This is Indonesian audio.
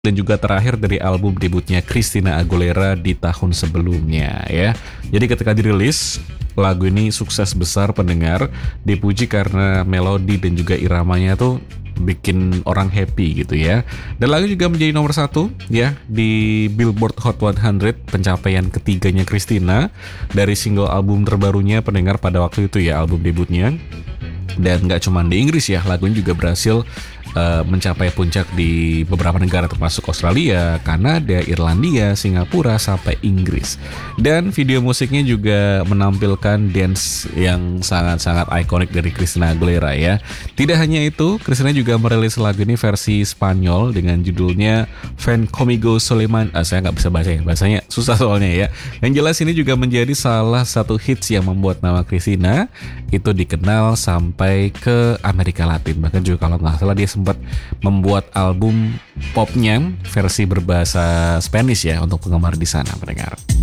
dan juga terakhir dari album debutnya Christina Aguilera di tahun sebelumnya ya. Jadi ketika dirilis, lagu ini sukses besar pendengar, dipuji karena melodi dan juga iramanya tuh bikin orang happy gitu ya. Dan lagu juga menjadi nomor 1 ya di Billboard Hot 100, pencapaian ketiganya Christina dari single album terbarunya pendengar pada waktu itu ya, album debutnya. Dan gak cuma di Inggris ya, lagu ini juga berhasil mencapai puncak di beberapa negara termasuk Australia, Kanada, Irlandia, Singapura, sampai Inggris. Dan video musiknya juga menampilkan dance yang sangat-sangat ikonik dari Christina Aguilera ya. Tidak hanya itu, Christina juga merilis lagu ini versi Spanyol dengan judulnya Ven Conmigo Soleman. Saya nggak bisa baca ya, bahasanya susah soalnya ya. Yang jelas ini juga menjadi salah satu hits yang membuat nama Christina itu dikenal sampai ke Amerika Latin. Bahkan juga kalau nggak salah dia sempat membuat album popnya versi berbahasa Spanish ya untuk penggemar di sana pendengar.